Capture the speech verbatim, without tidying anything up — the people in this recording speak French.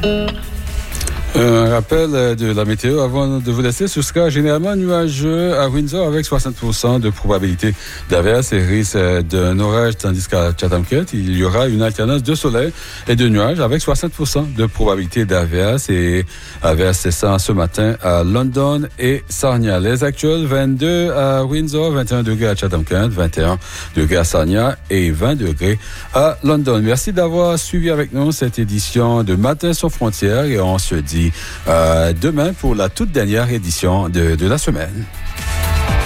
Un rappel de la météo avant de vous laisser. Ce sera généralement nuageux à Windsor avec soixante pour cent de probabilité d'averse et risque d'un orage, tandis qu'à Chatham-Kent, il y aura une alternance de soleil et de nuages avec soixante pour cent de probabilité d'averse et averse cessant ce matin à London et Sarnia. Les actuels vingt-deux à Windsor, vingt et un degrés à Chatham-Kent, vingt et un degrés à Sarnia et vingt degrés à London. Merci d'avoir suivi avec nous cette édition de Matin sans frontières et on se dit Euh, demain pour la toute dernière édition de, de la semaine.